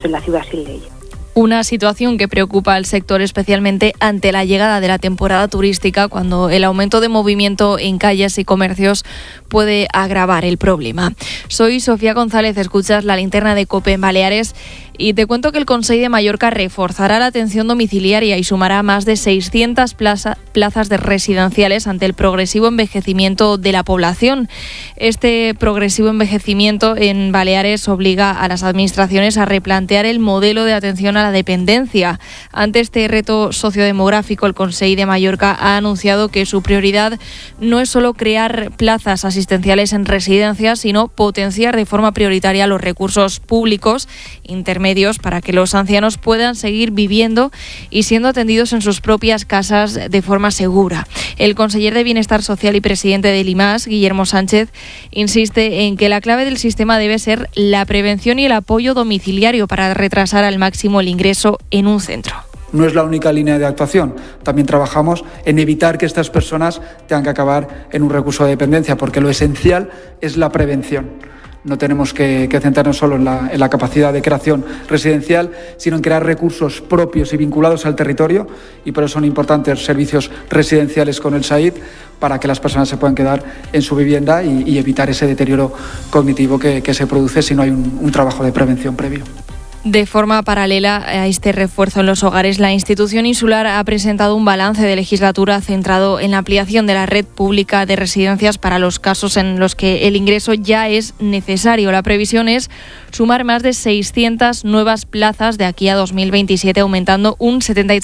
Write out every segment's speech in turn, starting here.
en la ciudad sin ley. Una situación que preocupa al sector especialmente ante la llegada de la temporada turística, cuando el aumento de movimiento en calles y comercios puede agravar el problema. Soy Sofía González, escuchas La Linterna de COPE en Baleares y te cuento que el Consell de Mallorca reforzará la atención domiciliaria y sumará más de 600 plazas de residenciales ante el progresivo envejecimiento de la población. Este progresivo envejecimiento en Baleares obliga a las administraciones a replantear el modelo de atención a la dependencia. Ante este reto sociodemográfico, el Consell de Mallorca ha anunciado que su prioridad no es solo crear plazas asistenciales en residencias, sino potenciar de forma prioritaria los recursos públicos intermedios para que los ancianos puedan seguir viviendo y siendo atendidos en sus propias casas de forma segura. El conseller de Bienestar Social y presidente del IMAS, Guillermo Sánchez, insiste en que la clave del sistema debe ser la prevención y el apoyo domiciliario para retrasar al máximo el ingreso en un centro. No es la única línea de actuación. También trabajamos en evitar que estas personas tengan que acabar en un recurso de dependencia, porque lo esencial es la prevención. No tenemos que centrarnos solo en la capacidad de creación residencial, sino en crear recursos propios y vinculados al territorio, y por eso son importantes servicios residenciales con el SAID para que las personas se puedan quedar en su vivienda y evitar ese deterioro cognitivo que se produce si no hay un trabajo de prevención previo. De forma paralela a este refuerzo en los hogares, la institución insular ha presentado un balance de legislatura centrado en la ampliación de la red pública de residencias para los casos en los que el ingreso ya es necesario. La previsión es sumar más de 600 nuevas plazas de aquí a 2027, aumentando un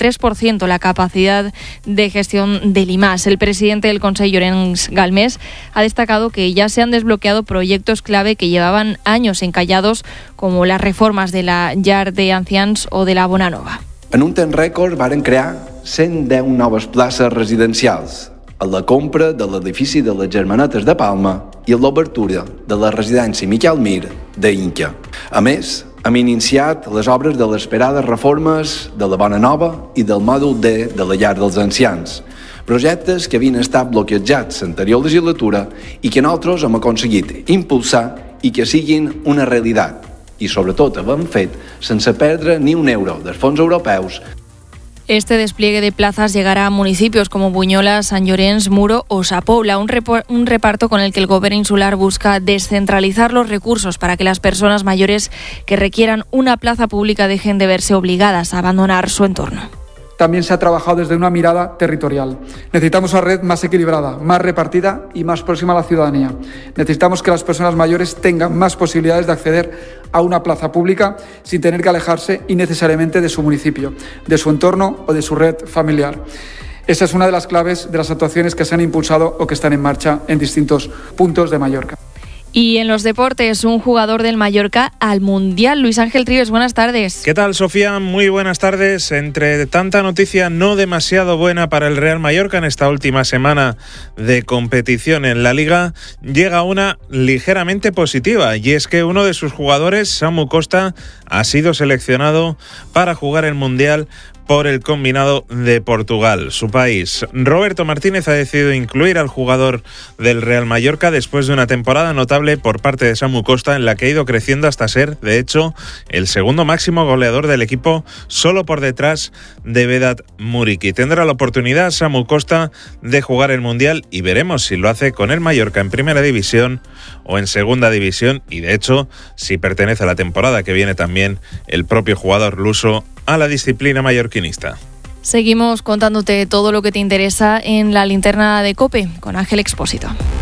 73% la capacidad de gestión del IMAS. El presidente del Consell, Llorenç Galmés, ha destacado que ya se han desbloqueado proyectos clave que llevaban años encallados, como las reformas de la llar d'ancians o de la Bonanova. En un temps rècord varen crear 110 noves places residencials, a la compra de l'edifici de les Germanetes de Palma i a l'obertura de la residència Miquel Mir d'Inca. A més, hem iniciat les obres de les esperades reformes de la Bonanova i del mòdul D de la llar dels ancians, projectes que havien estat bloquejats l'anterior legislatura i que nosaltres hem aconseguit impulsar i que siguin una realitat. I sobretot ho hem fet sense perdre ni un euro dels fons europeus. Este despliegue de plazas llegará a municipios como Buñola, Sant Llorenç, Muro o Sa Pobla, un reparto con el que el Gobierno insular busca descentralizar los recursos para que las personas mayores que requieran una plaza pública dejen de verse obligadas a abandonar su entorno. También se ha trabajado desde una mirada territorial. Necesitamos una red más equilibrada, más repartida y más próxima a la ciudadanía. Necesitamos que las personas mayores tengan más posibilidades de acceder a una plaza pública sin tener que alejarse innecesariamente de su municipio, de su entorno o de su red familiar. Esa es una de las claves de las actuaciones que se han impulsado o que están en marcha en distintos puntos de Mallorca. Y en los deportes, un jugador del Mallorca al Mundial. Luis Ángel Trives, buenas tardes. ¿Qué tal, Sofía? Muy buenas tardes. Entre tanta noticia no demasiado buena para el Real Mallorca en esta última semana de competición en la Liga, llega una ligeramente positiva, y es que uno de sus jugadores, Samu Costa, ha sido seleccionado para jugar el Mundial por el combinado de Portugal, su país. Roberto Martínez ha decidido incluir al jugador del Real Mallorca después de una temporada notable por parte de Samu Costa, en la que ha ido creciendo hasta ser, de hecho, el segundo máximo goleador del equipo, solo por detrás de Vedat Muriqi. Tendrá la oportunidad Samu Costa de jugar el Mundial y veremos si lo hace con el Mallorca en Primera División o en Segunda División, y de hecho, si pertenece a la temporada que viene también el propio jugador luso a la disciplina mallorquinista. Seguimos contándote todo lo que te interesa en La Linterna de COPE con Ángel Expósito.